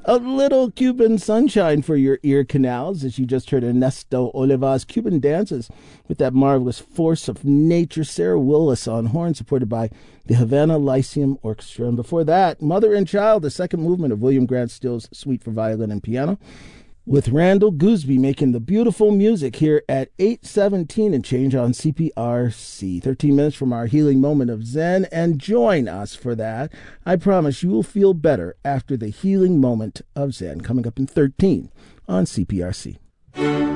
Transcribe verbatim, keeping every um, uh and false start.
A little Cuban sunshine for your ear canals as you just heard Ernesto Olivas' Cuban dances with that marvelous force of nature. Sarah Willis on horn, supported by the Havana Lyceum Orchestra. And before that, Mother and Child, the second movement of William Grant Still's Suite for Violin and Piano, with Randall Gooseby making the beautiful music here at eight seventeen and change on C P R C. thirteen minutes from our healing moment of Zen, and join us for that. I promise you will feel better after the healing moment of Zen, coming up in thirteen on C P R C.